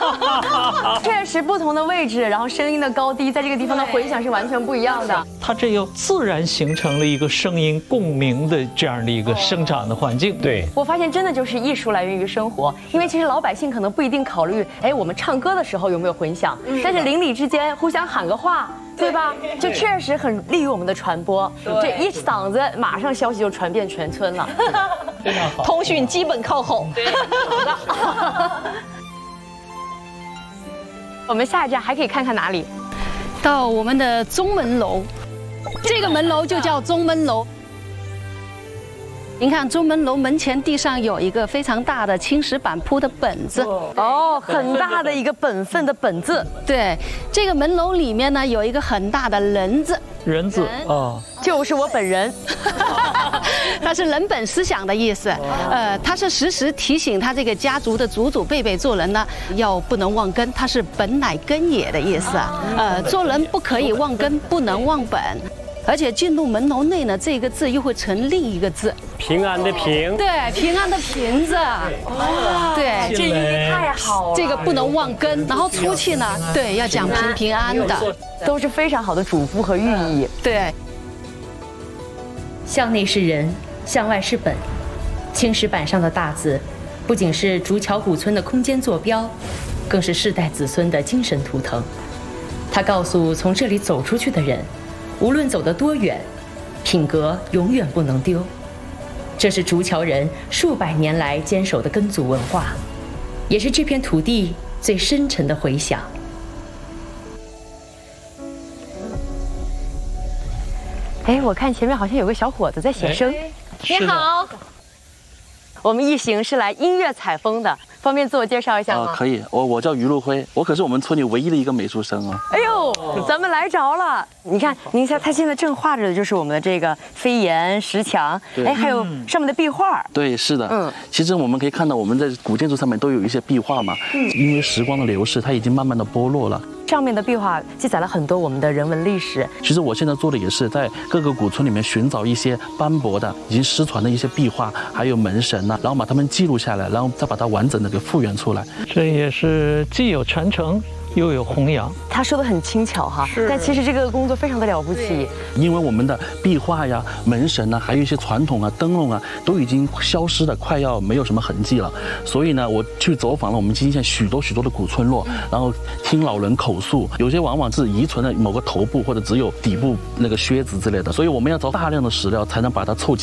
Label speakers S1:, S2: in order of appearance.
S1: 确实不同的位置，然后声音的高低，在这个地方的回响是完全不一样的。
S2: 它这又自然形成了一个声音共鸣的这样的一个生长的环境。
S3: 对，
S1: 我发现真的就是艺术来源于生活，因为其实老百姓可能不一定考虑，哎，我们唱歌的时候有没有混响，但是邻里之间互相喊个话。对吧？就确实很利于我们的传播，这一嗓子马上消息就传遍全村了，
S2: 非常好。
S4: 通讯基本靠吼。
S1: 我们下一站还可以看看哪里？
S4: 到我们的中门楼，这个门楼就叫中门楼。您看中门楼门前地上有一个非常大的青石板铺的本子，
S1: 哦，很大的一个本分的本字。
S4: 对，这个门楼里面呢有一个很大的人字，
S2: 人字啊，
S1: 就是我本人。
S4: 它是人本思想的意思，它是时时提醒他这个家族的祖祖辈辈做人呢要不能忘根，它是本乃根也的意思，做人不可以忘根，不能忘本。而且进入门楼内呢，这个字又会成另一个字，
S3: 平安的平，
S4: 对，平安的平字，
S1: 哇，
S4: 对，
S1: 这音太好了，
S4: 这个不能忘根，然后出去呢，对，要讲平平安的，
S1: 都是非常好的嘱咐和寓意。
S4: 对，
S5: 向内是人，向外是本。青石板上的大字，不仅是竹桥古村的空间坐标，更是世代子孙的精神图腾。它告诉从这里走出去的人，无论走得多远，品格永远不能丢。这是竹桥人数百年来坚守的根族文化，也是这片土地最深沉的回响。
S1: 哎，我看前面好像有个小伙子在写生。
S2: 你好，
S1: 我们一行是来音乐采风的，方便自我介绍一下吗？
S6: 可以，我叫于路辉，我可是我们村里唯一的一个美术生啊。
S1: 哎呦，咱们来着了！你看，您看，他现在正画着的就是我们的这个飞檐石墙，哎，还有上面的壁画。
S6: 对，是的，其实我们可以看到，我们在古建筑上面都有一些壁画嘛，因为时光的流逝，它已经慢慢的剥落了。
S1: 上面的壁画记载了很多我们的人文历史。
S6: 其实我现在做的也是在各个古村里面寻找一些斑驳的、已经失传的一些壁画，还有门神呐，然后把它们记录下来，然后再把它完整的给复原出来。
S2: 这也是既有传承又有弘扬。
S1: 他说的很轻巧哈，但其实这个工作非常的了不起。
S6: 因为我们的壁画呀、门神呐，还有一些传统啊、灯笼啊，都已经消失的快要没有什么痕迹了。所以呢，我去走访了我们今天许多的古村落，然后听老人口述，有些往往是遗存了某个头部或者只有底部那个靴子之类的。所以我们要找大量的史料才能把它凑齐。